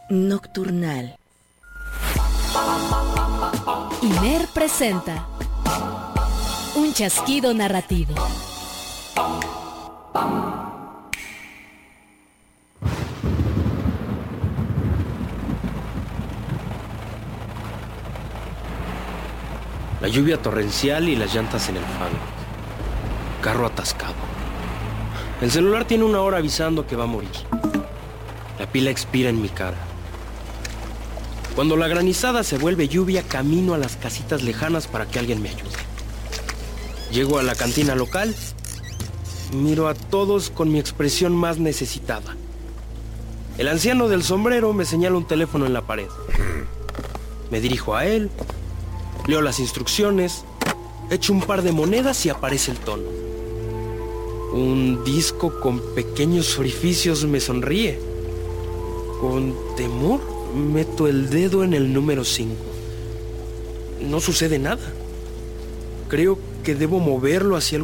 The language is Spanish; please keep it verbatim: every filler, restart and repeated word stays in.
Nocturnal. Iner presenta un chasquido narrativo. La lluvia torrencial y las llantas en el fango. Carro atascado. El celular tiene una hora avisando que va a morir. La pila expira en mi cara. Cuando la granizada se vuelve lluvia, camino a las casitas lejanas para que alguien me ayude. Llego a la cantina local, miro a todos con mi expresión más necesitada. El anciano del sombrero me señala un teléfono en la pared. Me dirijo a él, leo las instrucciones, echo un par de monedas y aparece el tono. Un disco con pequeños orificios me sonríe. Con temor meto el dedo en el número cinco. No sucede nada. Creo que debo moverlo hacia el